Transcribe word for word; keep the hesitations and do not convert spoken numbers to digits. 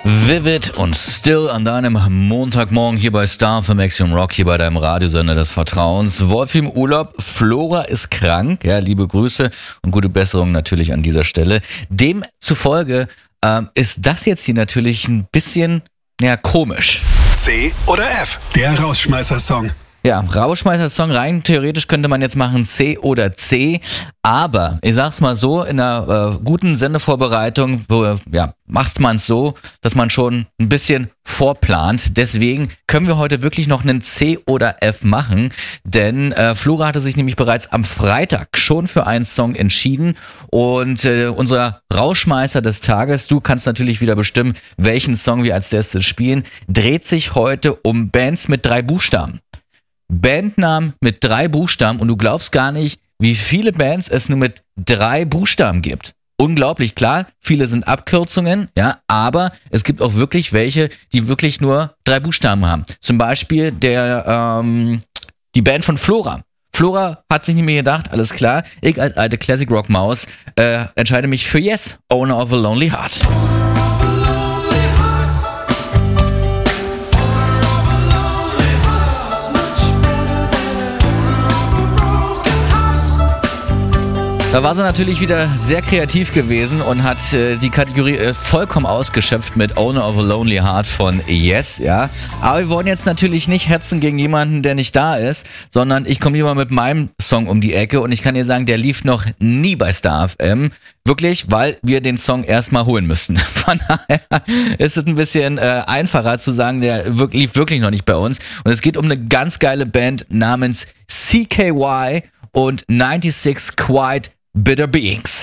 Vivid und Still an deinem Montagmorgen hier bei Star für Maximum Rock, hier bei deinem Radiosender des Vertrauens. Wolfi im Urlaub, Flora ist krank, ja, liebe Grüße und gute Besserung natürlich an dieser Stelle. Demzufolge ähm, ist das jetzt hier natürlich ein bisschen, ja, komisch. C oder F, der Rausschmeißer-Song. Ja, Rausschmeißer-Song, rein theoretisch könnte man jetzt machen C oder C, aber ich sag's mal so, in einer äh, guten Sendevorbereitung, wo, ja, macht man es so, dass man schon ein bisschen vorplant. Deswegen können wir heute wirklich noch einen C oder F machen, denn äh, Flora hatte sich nämlich bereits am Freitag schon für einen Song entschieden und äh, unser Rausschmeißer des Tages, du kannst natürlich wieder bestimmen, welchen Song wir als erstes spielen, dreht sich heute um Bands mit drei Buchstaben. Bandnamen mit drei Buchstaben und du glaubst gar nicht, wie viele Bands es nur mit drei Buchstaben gibt. Unglaublich, klar, viele sind Abkürzungen, ja, aber es gibt auch wirklich welche, die wirklich nur drei Buchstaben haben. Zum Beispiel der, ähm, die Band von Flora. Flora hat sich nicht mehr gedacht, alles klar, ich als alte Classic Rock Maus äh, entscheide mich für Yes, Owner of a Lonely Heart. Da war sie natürlich wieder sehr kreativ gewesen und hat äh, die Kategorie äh, vollkommen ausgeschöpft mit Owner of a Lonely Heart von Yes, ja. Aber wir wollen jetzt natürlich nicht hetzen gegen jemanden, der nicht da ist, sondern ich komme lieber mit meinem Song um die Ecke und ich kann dir sagen, der lief noch nie bei Star F M. Wirklich, weil wir den Song erstmal holen müssten. Von daher ist es ein bisschen äh, einfacher zu sagen, der wirk- lief wirklich noch nicht bei uns. Und es geht um eine ganz geile Band namens C K Y und sechsundneunzig Quite Bitter Beings.